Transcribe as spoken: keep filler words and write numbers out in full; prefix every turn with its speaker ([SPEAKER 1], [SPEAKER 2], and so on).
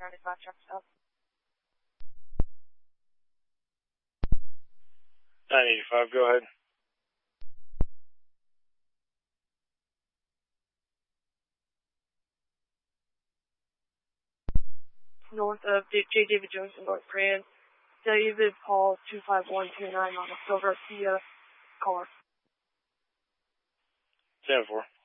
[SPEAKER 1] ninety-five truck stop.
[SPEAKER 2] nine eighty-five, go ahead.
[SPEAKER 1] North of J. David Jones in North Grand. David Paul two five one two nine on a silver Kia car.
[SPEAKER 2] ten four.